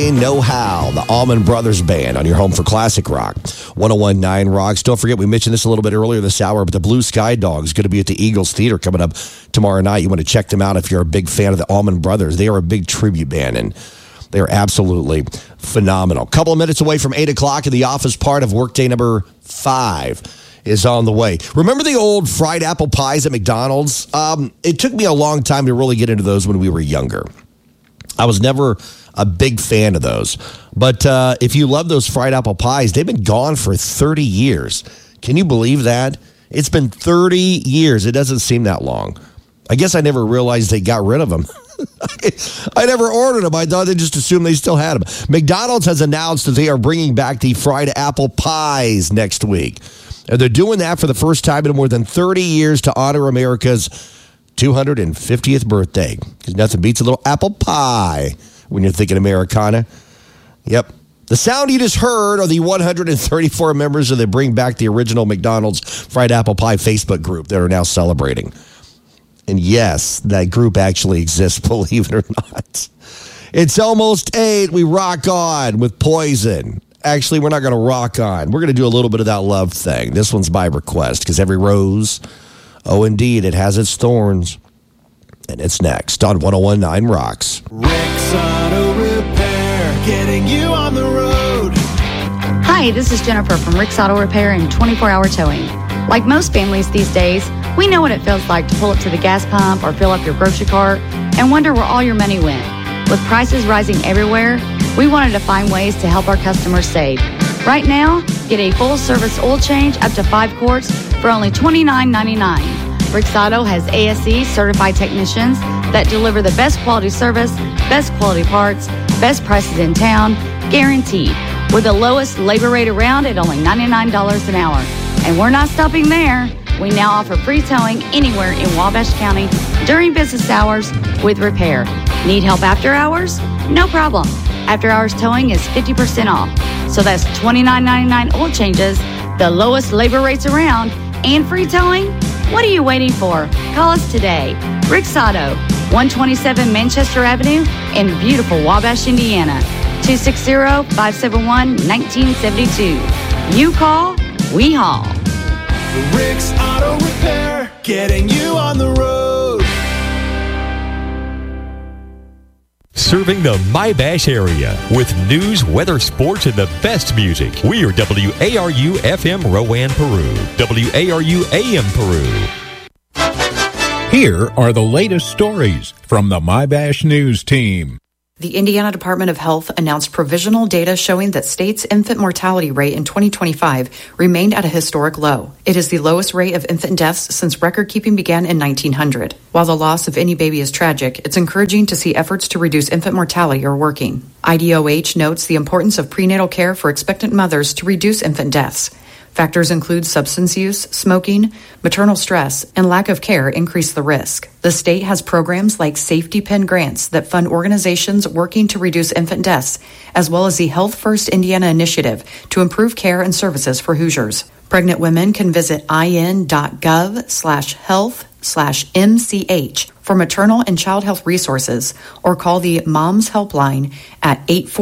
They Know How, the Allman Brothers Band on your home for classic rock. 101.9 Rocks. Don't forget, we mentioned this a little bit earlier this hour, but the Blue Sky Dogs going to be at the Eagles Theater coming up tomorrow night. You want to check them out if you're a big fan of the Allman Brothers. They are a big tribute band, and they are absolutely phenomenal. Couple of minutes away from 8 o'clock, and the office part of workday number 5 is on the way. Remember the old fried apple pies at McDonald's? It took me a long time to really get into those when we were younger. I was never a big fan of those. But if you love those fried apple pies, they've been gone for 30 years. Can you believe that? It's been 30 years. It doesn't seem that long. I guess I never realized they got rid of them. I never ordered them. I thought they just assumed they still had them. McDonald's has announced that they are bringing back the fried apple pies next week. And they're doing that for the first time in more than 30 years to honor America's 250th birthday. Because nothing beats a little apple pie when you're thinking Americana. Yep. The sound you just heard are the 134 members of the Bring Back the Original McDonald's Fried Apple Pie Facebook group that are now celebrating. And yes, that group actually exists, believe it or not. It's almost 8. We rock on with Poison. Actually, we're not going to rock on. We're going to do a little bit of that love thing. This one's by request, because every rose, oh, indeed, it has its thorns. And it's next on 101.9 Rocks. Rick's Auto Repair, getting you on the road. Hi, this is Jennifer from Rick's Auto Repair and 24-hour towing. Like most families these days, we know what it feels like to pull up to the gas pump or fill up your grocery cart and wonder where all your money went. With prices rising everywhere, we wanted to find ways to help our customers save. Right now, get a full-service oil change up to 5 quarts for only $29.99. Rick's Auto has ASE certified technicians that deliver the best quality service, best quality parts, best prices in town, guaranteed, with the lowest labor rate around at only $99 an hour. And we're not stopping there. We now offer free towing anywhere in Wabash County during business hours with repair. Need help after hours? No problem. After hours towing is 50% off. So that's $29.99 oil changes, the lowest labor rates around, and free towing? What are you waiting for? Call us today. Rick's Auto, 127 Manchester Avenue in beautiful Wabash, Indiana. 260-571-1972. You call, we haul. Rick's Auto Repair, getting you on the road. Serving the MyBash area with news, weather, sports, and the best music. We are WARU FM Rowan, Peru. WARU AM Peru. Here are the latest stories from the MyBash News team. The Indiana Department of Health announced provisional data showing that state's infant mortality rate in 2025 remained at a historic low. It is the lowest rate of infant deaths since record keeping began in 1900. While the loss of any baby is tragic, it's encouraging to see efforts to reduce infant mortality are working. IDOH notes the importance of prenatal care for expectant mothers to reduce infant deaths. Factors include substance use, smoking, maternal stress, and lack of care increase the risk. The state has programs like safety pin grants that fund organizations working to reduce infant deaths, as well as the Health First Indiana initiative to improve care and services for Hoosiers. Pregnant women can visit in.gov/health/MCH for maternal and child health resources, or call the Moms Helpline at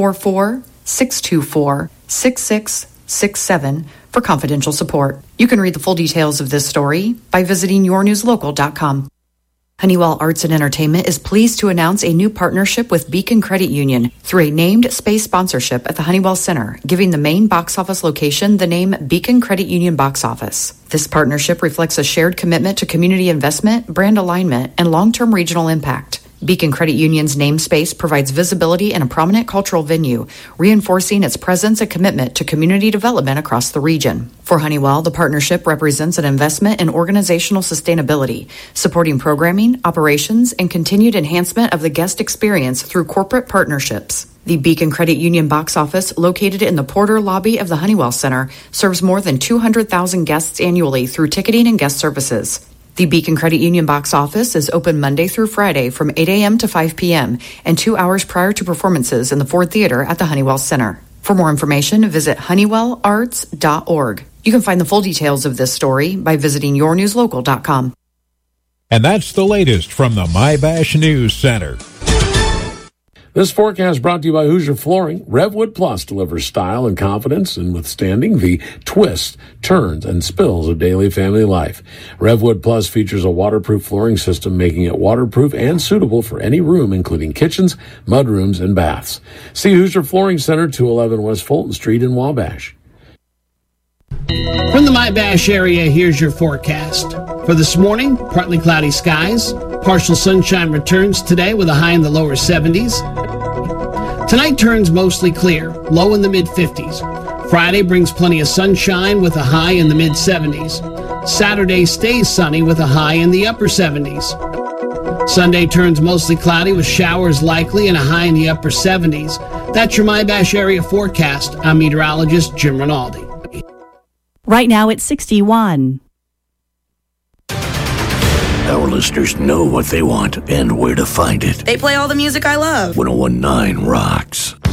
844-624-6667 for confidential support. You can read the full details of this story by visiting yournewslocal.com. Honeywell Arts and Entertainment is pleased to announce a new partnership with Beacon Credit Union through a named space sponsorship at the Honeywell Center, giving the main box office location the name Beacon Credit Union Box Office. This partnership reflects a shared commitment to community investment, brand alignment, and long-term regional impact. Beacon Credit Union's namespace provides visibility in a prominent cultural venue, reinforcing its presence and commitment to community development across the region. For Honeywell, the partnership represents an investment in organizational sustainability, supporting programming, operations, and continued enhancement of the guest experience through corporate partnerships. The Beacon Credit Union box office, located in the Porter lobby of the Honeywell Center, serves more than 200,000 guests annually through ticketing and guest services. The Beacon Credit Union box office is open Monday through Friday from 8 a.m. to 5 p.m. and 2 hours prior to performances in the Ford Theater at the Honeywell Center. For more information, visit honeywellarts.org. You can find the full details of this story by visiting yournewslocal.com. And that's the latest from the MyBash News Center. This forecast brought to you by Hoosier Flooring. Revwood Plus delivers style and confidence in withstanding the twists, turns, and spills of daily family life. Revwood Plus features a waterproof flooring system, making it waterproof and suitable for any room, including kitchens, mudrooms, and baths. See Hoosier Flooring Center, 211 West Fulton Street in Wabash. From the My-Bash area, here's your forecast. For this morning, partly cloudy skies. Partial sunshine returns today with a high in the lower 70s. Tonight turns mostly clear, low in the mid-50s. Friday brings plenty of sunshine with a high in the mid-70s. Saturday stays sunny with a high in the upper 70s. Sunday turns mostly cloudy with showers likely and a high in the upper 70s. That's your My-Bash area forecast. I'm meteorologist Jim Rinaldi. Right now it's 61. Our listeners know what they want and where to find it. They play all the music I love. 101.9 rocks.